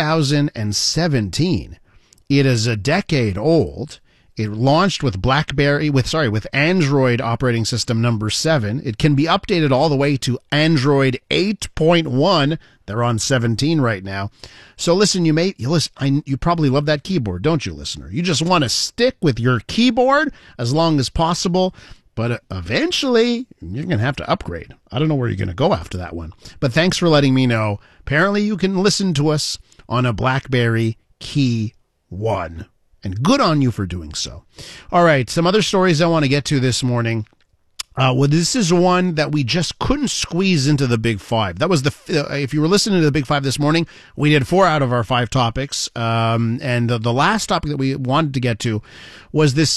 2017. It is a decade old. It launched with with Android operating system number 7. It can be updated all the way to Android 8.1. They're on 17 right now. So listen, you probably love that keyboard, don't you, listener? You just want to stick with your keyboard as long as possible. But eventually, you're going to have to upgrade. I don't know where you're going to go after that one. But thanks for letting me know. Apparently, you can listen to us on a BlackBerry Key 1. And good on you for doing so. All right, some other stories I want to get to this morning. This is one that we just couldn't squeeze into the Big Five. That was if you were listening to the Big Five this morning, we did 4 out of our 5 topics. And the last topic that we wanted to get to was this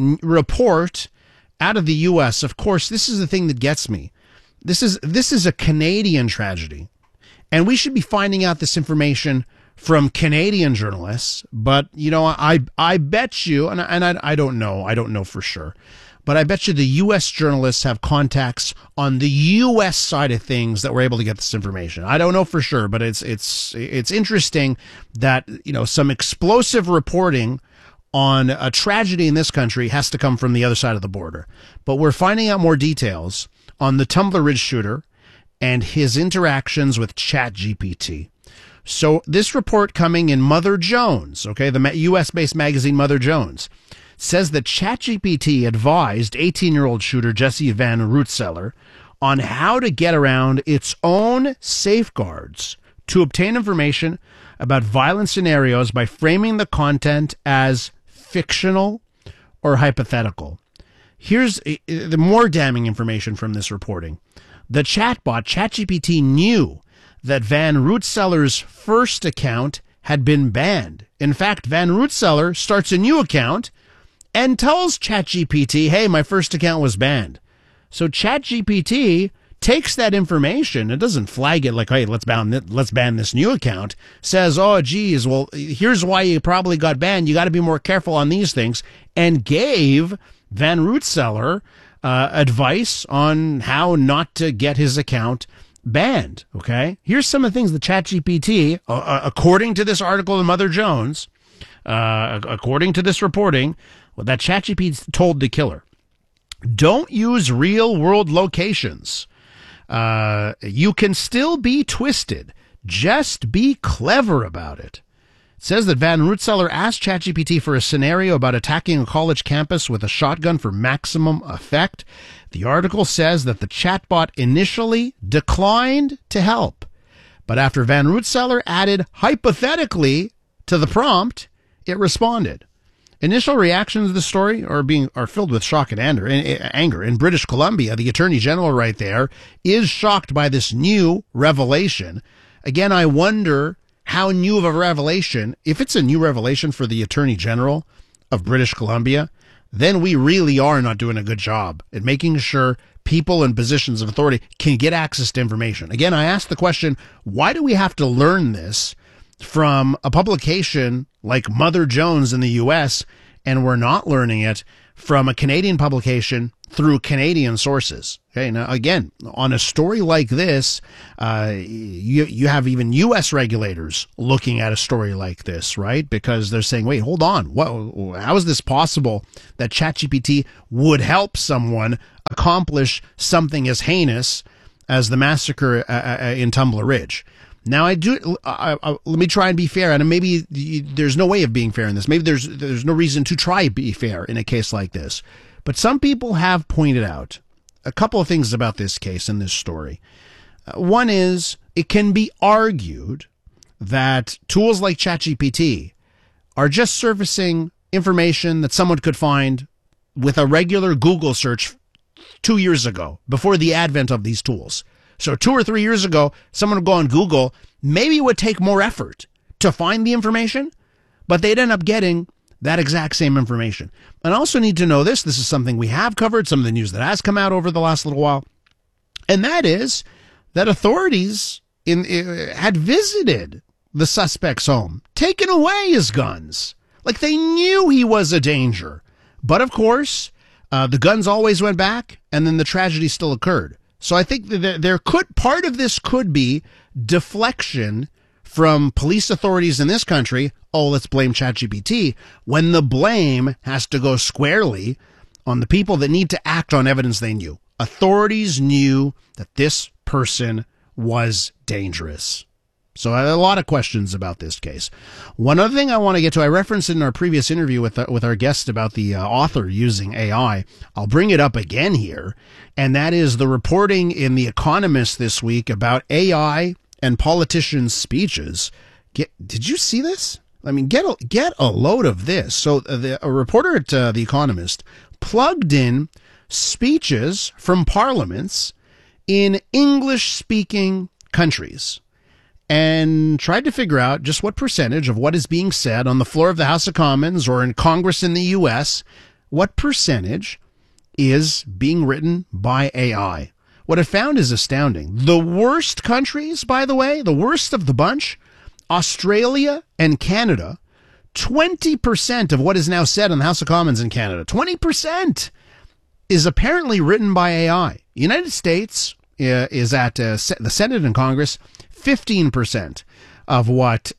report out of the U.S. Of course, this is the thing that gets me. This is a Canadian tragedy, and we should be finding out this information from Canadian journalists. But I bet you, and I don't know for sure, but I bet you the U.S. journalists have contacts on the U.S. side of things that were able to get this information. I don't know for sure, but it's interesting that some explosive reporting on a tragedy in this country has to come from the other side of the border. But we're finding out more details on the Tumbler Ridge shooter and his interactions with ChatGPT. So this report coming in Mother Jones, okay, the U.S.-based magazine Mother Jones, says that ChatGPT advised 18-year-old shooter Jesse Van Rootseller on how to get around its own safeguards to obtain information about violent scenarios by framing the content as fictional or hypothetical. Here's the more damning information from this reporting. The chatbot, ChatGPT, knew that Van Rootseller's first account had been banned. In fact, Van Rootseller starts a new account and tells ChatGPT, hey, my first account was banned. So ChatGPT takes that information, it doesn't flag it like, hey, let's ban this new account, says, oh, geez, well, here's why you probably got banned. You got to be more careful on these things, and gave Van Rootseller advice on how not to get his account banned, okay? Here's some of the things that ChatGPT, according to this article in Mother Jones, according to this reporting, that ChatGPT told the killer. Don't use real-world locations. You can still be twisted. Just be clever about it. It says that Van Rootseller asked ChatGPT for a scenario about attacking a college campus with a shotgun for maximum effect. The article says that the chatbot initially declined to help, but after Van Rootseller added hypothetically to the prompt, it responded. Initial reactions to the story are filled with shock and anger. In British Columbia, the Attorney General right there is shocked by this new revelation. Again, I wonder how new of a revelation, if it's a new revelation for the Attorney General of British Columbia, then we really are not doing a good job at making sure people in positions of authority can get access to information. Again, I ask the question, why do we have to learn this from a publication like Mother Jones in the U.S., and we're not learning it from a Canadian publication through Canadian sources? Okay, now again, on a story like this, you have even U.S. regulators looking at a story like this, right? Because they're saying, wait, hold on, how is this possible that ChatGPT would help someone accomplish something as heinous as the massacre in Tumbler Ridge? Now, let me try and be fair, and maybe there's no way of being fair in this. Maybe there's no reason to try to be fair in a case like this. But some people have pointed out a couple of things about this case and this story. One is, it can be argued that tools like ChatGPT are just surfacing information that someone could find with a regular Google search 2 years ago, before the advent of these tools. So 2 or 3 years ago, someone would go on Google, maybe it would take more effort to find the information, but they'd end up getting that exact same information. And I also need to know this is something we have covered, some of the news that has come out over the last little while, and that is that authorities had visited the suspect's home, taken away his guns, like they knew he was a danger. But of course, the guns always went back, and then the tragedy still occurred. So I think that part of this could be deflection from police authorities in this country. Oh, let's blame ChatGPT, when the blame has to go squarely on the people that need to act on evidence they knew. Authorities knew that this person was dangerous. So I have a lot of questions about this case. One other thing I want to get to, I referenced in our previous interview with our guest about the author using AI. I'll bring it up again here, and that is the reporting in The Economist this week about AI and politicians' speeches. Did you see this? I mean, get a load of this. So a reporter at The Economist plugged in speeches from parliaments in English-speaking countries and tried to figure out just what percentage of what is being said on the floor of the House of Commons or in Congress in the U.S., what percentage is being written by AI. What I found is astounding. The worst countries, by the way, the worst of the bunch, Australia and Canada, 20% of what is now said on the House of Commons in Canada, 20% is apparently written by AI. The United States is at the Senate and Congress, 15% of what,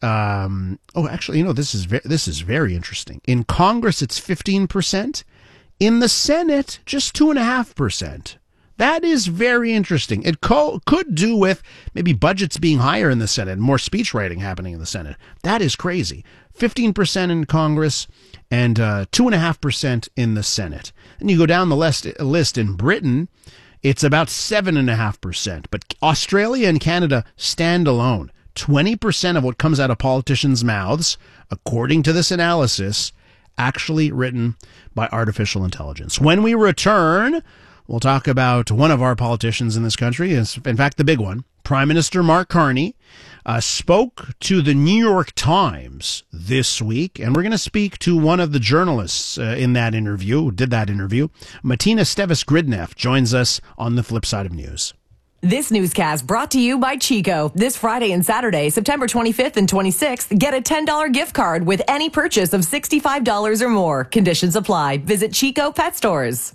this is very interesting. In Congress, it's 15%. In the Senate, just 2.5%. That is very interesting. It could do with maybe budgets being higher in the Senate and more speech writing happening in the Senate. That is crazy. 15% in Congress and 2.5% in the Senate. And you go down the list in Britain, it's about 7.5%. But Australia and Canada stand alone. 20% of what comes out of politicians' mouths, according to this analysis, actually written by artificial intelligence. When we return, we'll talk about one of our politicians in this country, in fact, the big one. Prime Minister Mark Carney spoke to the New York Times this week, and we're going to speak to one of the journalists in that interview, who did that interview. Martina Stevis-Gridneff joins us on the flip side of news. This newscast brought to you by Chico. This Friday and Saturday, September 25th and 26th, get a $10 gift card with any purchase of $65 or more. Conditions apply. Visit Chico Pet Stores.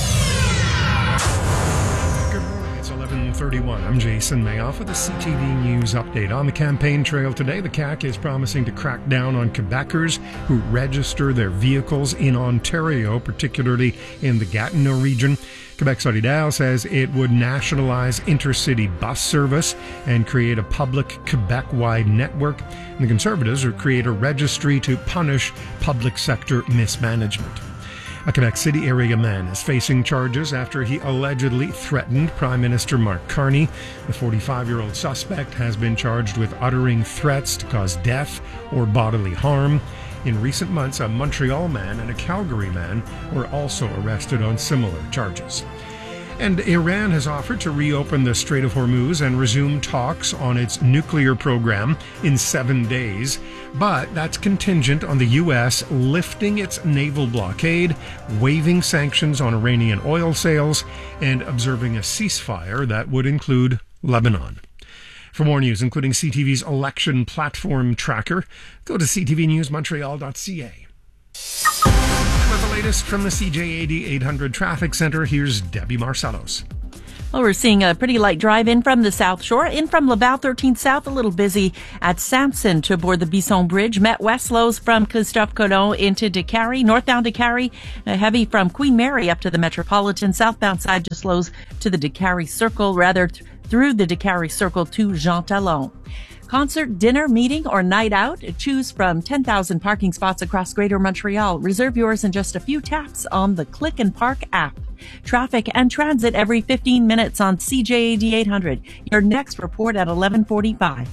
Good morning. It's 11:31. I'm Jason Mayoff with a CTV News update. On the campaign trail today, the CAQ is promising to crack down on Quebecers who register their vehicles in Ontario, particularly in the Gatineau region. Quebec Solidaire says it would nationalize intercity bus service and create a public Quebec-wide network. And the Conservatives would create a registry to punish public sector mismanagement. A Quebec City area man is facing charges after he allegedly threatened Prime Minister Mark Carney. The 45-year-old suspect has been charged with uttering threats to cause death or bodily harm. In recent months, a Montreal man and a Calgary man were also arrested on similar charges. And Iran has offered to reopen the Strait of Hormuz and resume talks on its nuclear program in 7 days. But that's contingent on the U.S. lifting its naval blockade, waiving sanctions on Iranian oil sales, and observing a ceasefire that would include Lebanon. For more news, including CTV's election platform tracker, go to ctvnewsmontreal.ca. With the latest from the CJAD 800 Traffic Center, here's Debbie Marcellos. Well, we're seeing a pretty light drive in from the South Shore. In from Laval 13 South, a little busy at Sampson to aboard the Bisson Bridge. Met West slows from Christophe Colomb into Décarie. Northbound Décarie, heavy from Queen Mary up to the Metropolitan. Southbound side just slows to the Décarie Circle, through the Décarie Circle to Jean Talon. Concert, dinner, meeting, or night out? Choose from 10,000 parking spots across Greater Montreal. Reserve yours in just a few taps on the Click and Park app. Traffic and transit every 15 minutes on CJAD 800. Your next report at 11:45.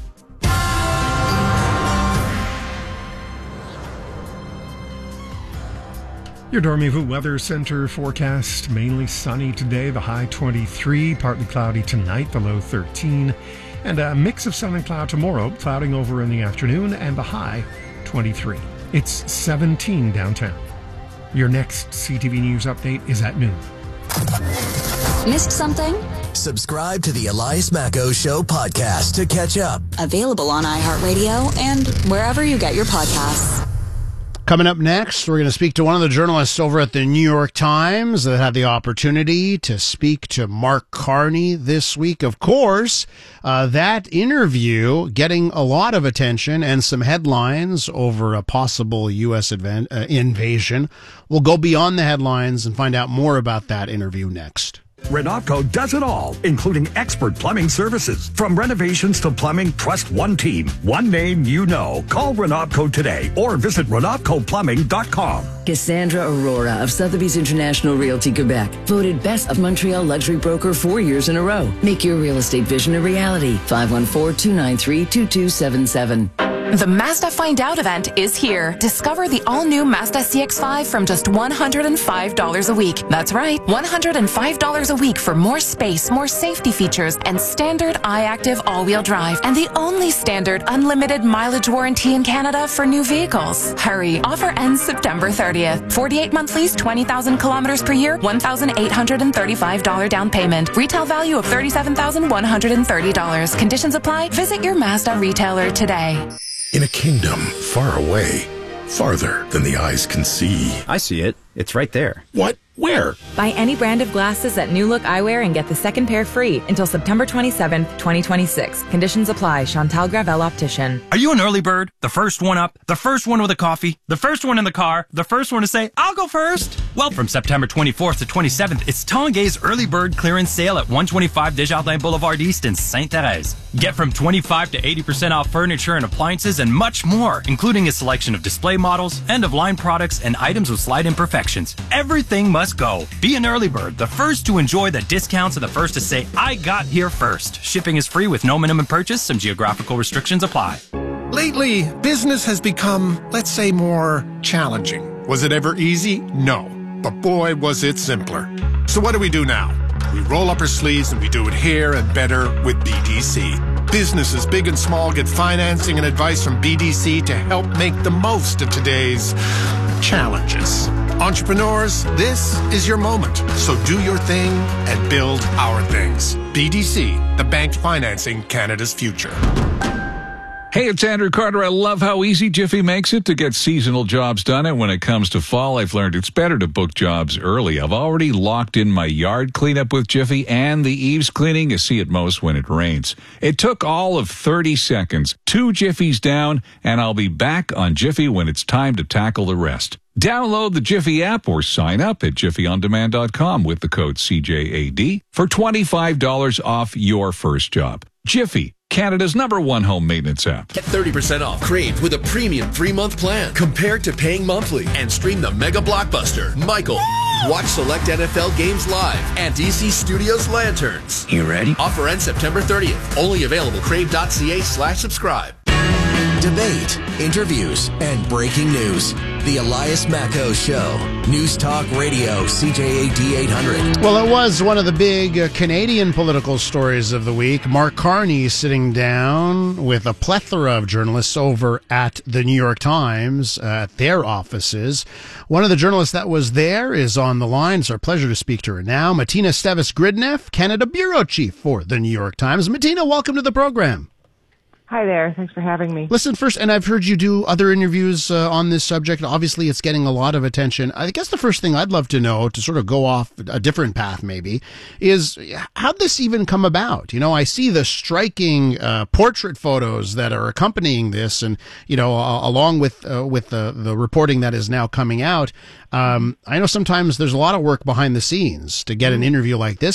Your Dormez-vous Weather Center forecast, mainly sunny today, the high 23, partly cloudy tonight, the low 13. And a mix of sun and cloud tomorrow, clouding over in the afternoon, and the high 23. It's 17 downtown. Your next CTV News update is at noon. Missed something? Subscribe to the Elias Macco Show podcast to catch up. Available on iHeartRadio and wherever you get your podcasts. Coming up next, we're going to speak to one of the journalists over at the New York Times that had the opportunity to speak to Mark Carney this week. Of course, that interview getting a lot of attention and some headlines over a possible U.S. invasion. We'll go beyond the headlines and find out more about that interview next. Renopco does it all, including expert plumbing services. From renovations to plumbing, trust one team, one name you know. Call Renopco today or visit RenopcoPlumbing.com. Cassandra Aurora of Sotheby's International Realty Quebec, voted Best of Montreal Luxury Broker 4 years in a row. Make your real estate vision a reality. 514-293-2277. The Mazda Find Out event is here. Discover the all-new Mazda CX-5 from just $105 a week. That's right, $105 a week for more space, more safety features, and standard iActive all-wheel drive. And the only standard unlimited mileage warranty in Canada for new vehicles. Hurry, offer ends September 30th. 48-month lease, 20,000 kilometers per year, $1,835 down payment. Retail value of $37,130. Conditions apply. Visit your Mazda retailer today. In a kingdom far away, farther than the eyes can see. I see it. It's right there. What? Where? Buy any brand of glasses at New Look Eyewear and get the second pair free until September 27th, 2026. Conditions apply. Chantal Gravel Optician. Are you an early bird? The first one up? The first one with a coffee? The first one in the car? The first one to say, I'll go first? Well, from September 24th to 27th, it's Tanguay's Early Bird Clearance Sale at 125 Desjardins Boulevard East in St. Thérèse. Get from 25 to 80% off furniture and appliances and much more, including a selection of display models, end-of-line products, and items with slight imperfections. Everything must go. Be an early bird, the first to enjoy the discounts and the first to say, I got here first. Shipping is free with no minimum purchase. Some geographical restrictions apply. Lately, business has become, let's say, more challenging. Was it ever easy? No. But boy, was it simpler. So what do we do now? We roll up our sleeves and we do it here and better with BDC. Businesses big and small get financing and advice from BDC to help make the most of today's challenges. Entrepreneurs, this is your moment. So do your thing and build our things. BDC, the bank financing Canada's future. Hey, it's Andrew Carter. I love how easy Jiffy makes it to get seasonal jobs done. And when it comes to fall, I've learned it's better to book jobs early. I've already locked in my yard cleanup with Jiffy and the eaves cleaning you see at most when it rains. It took all of 30 seconds, 2 Jiffies down, and I'll be back on Jiffy when it's time to tackle the rest. Download the Jiffy app or sign up at jiffyondemand.com with the code CJAD for $25 off your first job. Jiffy, Canada's #1 home maintenance app. Get 30% off Crave with a premium 3-month plan compared to paying monthly, and stream the mega blockbuster Michael. Watch select NFL games live and DC Studios Lanterns. You ready? Offer ends September 30th. Only available crave.ca/subscribe. Debate, interviews, and breaking news. The Elias Macco Show. News Talk Radio, CJAD 800. Well, it was one of the big Canadian political stories of the week. Mark Carney sitting down with a plethora of journalists over at the New York Times at their offices. One of the journalists that was there is on the line. It's our pleasure to speak to her now. Martina Stevis-Gridneff, Canada Bureau Chief for the New York Times. Martina, welcome to the program. Hi there. Thanks for having me. Listen, first, and I've heard you do other interviews on this subject. Obviously, it's getting a lot of attention. I guess the first thing I'd love to know, to sort of go off a different path maybe, is how'd this even come about? You know, I see the striking portrait photos that are accompanying this, and, you know, along with the reporting that is now coming out. I know sometimes there's a lot of work behind the scenes to get an interview like this